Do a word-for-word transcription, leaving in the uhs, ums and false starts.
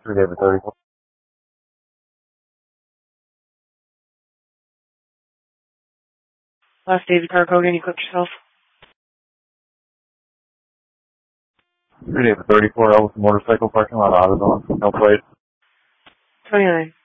three David thirty-four. Last David Carcogan, you clicked yourself. three David thirty-four, Elvis motorcycle parking lot, AutoZone, no plate. twenty-nine.